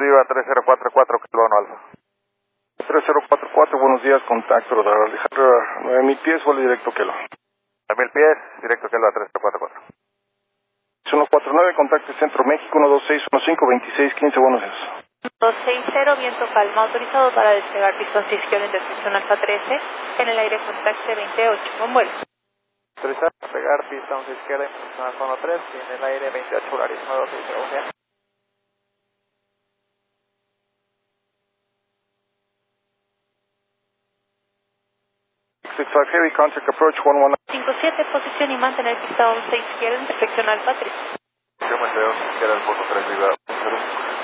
Viva 3044, Kilo Alfa. 3044, buenos días, contacto de Alejandro 9000 pies, vuelo directo Kilo. 9000 pies, directo Kilo a 3044. 149, contacto Centro México, 12615, buenos días. 260, viento calma, autorizado para despegar distancia izquierda, intersección Alfa 13, en el aire contacto 28, con vuelo. Autorizado para despegar distancia izquierda, intersección Alfa 13, en el aire 28, horario 960. 65 Heavy, contact approach 119. 57, posición y mantener pista 11 izquierda, intersección Alfa 3. Yo me quedo izquierda, el 3 Viva 0.